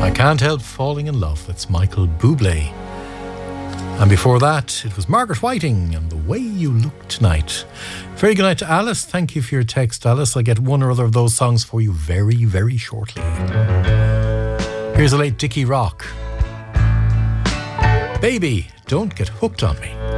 I Can't Help Falling in Love. That's Michael Bublé. And before that, it was Margaret Whiting and The Way You Look Tonight. Very good night to Alice. Thank you for your text, Alice. I'll get one or other of those songs for you very, very shortly. Here's the late Dickie Rock. Baby, don't get hooked on me.